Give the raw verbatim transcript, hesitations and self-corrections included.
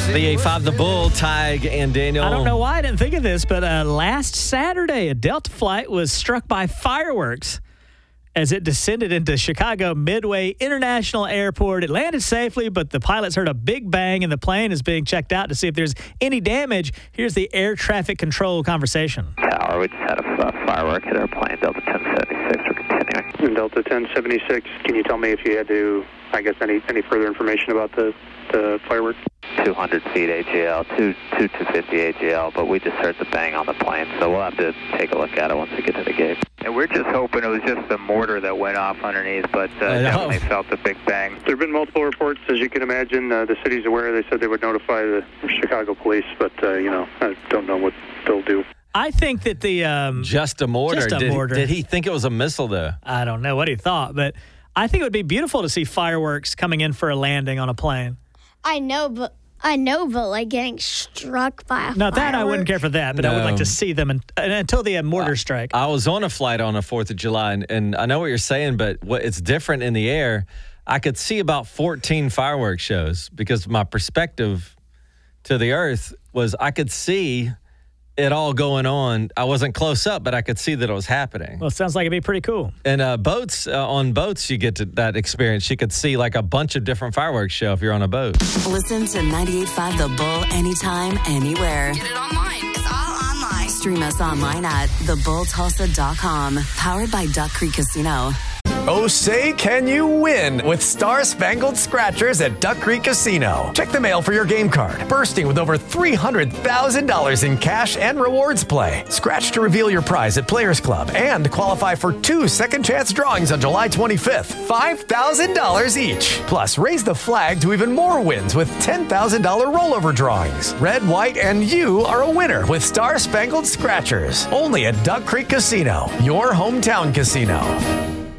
ninety-eight point five The Bull, Tig and Daniel. I don't know why I didn't think of this, but uh, last Saturday, a Delta flight was struck by fireworks as it descended into Chicago Midway International Airport. It landed safely, but the pilots heard a big bang, and the plane is being checked out to see if there's any damage. Here's the air traffic control conversation. Tower, we just had a uh, firework hit our plane, Delta ten seventy-six. We're continuing. Delta ten seventy-six, can you tell me if you had to, I guess, any any further information about the, the firework? two hundred feet A G L, two, two two fifty A G L, but we just heard the bang on the plane, so we'll have to take a look at it once we get to the gate. And we're just hoping it was just the mortar that went off underneath, but uh, definitely felt the big bang. There have been multiple reports, as you can imagine. Uh, the city's aware. They said they would notify the Chicago police, but, uh, you know, I don't know what they'll do. I think that the... Um, just a mortar. Just a did, mortar. Did he think it was a missile, though? I don't know what he thought, but I think it would be beautiful to see fireworks coming in for a landing on a plane. I know, but... I know, but like getting struck by a Now, that I firework. wouldn't care for that, but I would like to see them and, and until the uh, mortar strike. I was on a flight on the fourth of July, and, and I know what you're saying, but what it's different in the air. I could see about fourteen fireworks shows because my perspective to the earth was I could see it all going on. I wasn't close up, but I could see that it was happening. Well, it sounds like it'd be pretty cool. And uh, boats, uh, on boats, you get to that experience. You could see like a bunch of different fireworks show if you're on a boat. Listen to ninety-eight point five The Bull anytime, anywhere. Get it online. It's all online. Stream us online at the bull tulsa dot com. Powered by Duck Creek Casino. Oh, say can you win with Star Spangled Scratchers at Duck Creek Casino. Check the mail for your game card, bursting with over three hundred thousand dollars in cash and rewards play. Scratch to reveal your prize at Players Club and qualify for two second chance drawings on July twenty-fifth, five thousand dollars each. Plus, raise the flag to even more wins with ten thousand dollars rollover drawings. Red, white, and you are a winner with Star Spangled Scratchers. Only at Duck Creek Casino, your hometown casino.